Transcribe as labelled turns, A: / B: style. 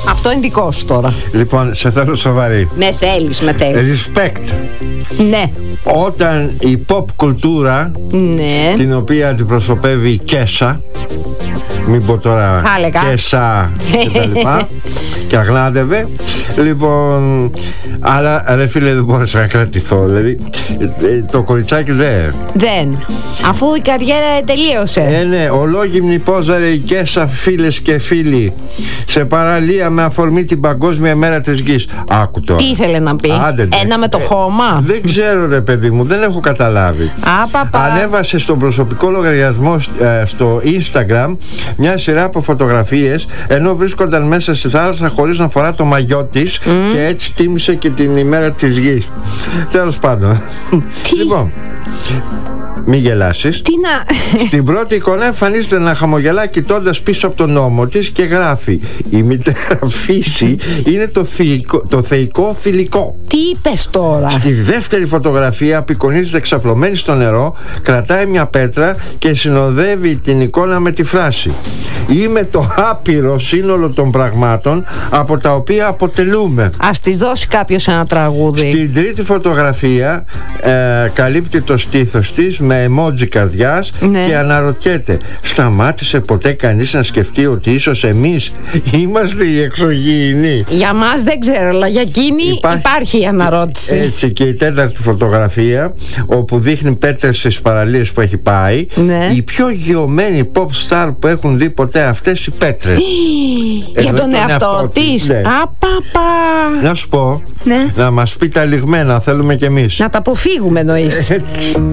A: Αυτό είναι δικό σου τώρα.
B: Λοιπόν, σε θέλω σοβαρή.
A: Με θέλεις.
B: Respect.
A: Ναι.
B: Όταν η pop κουλτούρα,
A: Ναι.
B: την οποία αντιπροσωπεύει η Κέσα, μην πω τώρα Κέσα και τα λοιπά, και αγνάντευε. Λοιπόν, αλλά ρε φίλε, δεν μπόρεσα να κρατηθώ. Δηλαδή το κοριτσάκι δεν.
A: Αφού η καριέρα τελείωσε.
B: Ναι, ολόγυμνη πόζαρε η Κέσα, φίλες και φίλοι, σε παραλία με αφορμή την Παγκόσμια Μέρα της Γης. Άκου τώρα.
A: Τι ήθελε να πει? Ένα με το χώμα.
B: Δεν ξέρω ρε παιδί μου, δεν έχω καταλάβει. Ανέβασε στον προσωπικό λογαριασμό στο Instagram μια σειρά από φωτογραφίες ενώ βρίσκονταν μέσα στη θάλασσα χωρίς να φορά το μαγιό της, και έτσι τίμησε και την ημέρα της Γης. Τέλος πάντων. Λοιπόν, μη γελάσεις.
A: Τι να...
B: Στην πρώτη εικόνα εμφανίζεται να χαμογελά κοιτώντας πίσω από τον ώμο της και γράφει: η μητέρα φύση είναι το θεϊκό θηλυκό.
A: Τι είπες τώρα?
B: Στη δεύτερη φωτογραφία απεικονίζεται ξαπλωμένη στο νερό, κρατάει μια πέτρα και συνοδεύει την εικόνα με τη φράση: είμαι το άπειρο σύνολο των πραγμάτων από τα οποία αποτελούμε.
A: Ας της δώσει κάποιος ένα τραγούδι.
B: Στην τρίτη φωτογραφία καλύπτει το στήθος της με emoji καρδιάς, ναι, και αναρωτιέται: σταμάτησε ποτέ κανείς να σκεφτεί ότι ίσως εμείς είμαστε οι εξωγήινοι?
A: Για μας δεν ξέρω, αλλά για εκείνη υπάρχει η αναρώτηση.
B: Έτσι, και η τέταρτη φωτογραφία, όπου δείχνει πέτρες στις παραλίες που έχει πάει, ναι, η πιο γιωμένη pop star που έχουν δει ποτέ αυτές οι πέτρες.
A: Για τον εαυτό της.
B: Ναι. Να σου πω,
A: ναι,
B: να μας πει τα λιγμένα, θέλουμε κι εμείς.
A: Να τα αποφύγουμε εννοείς.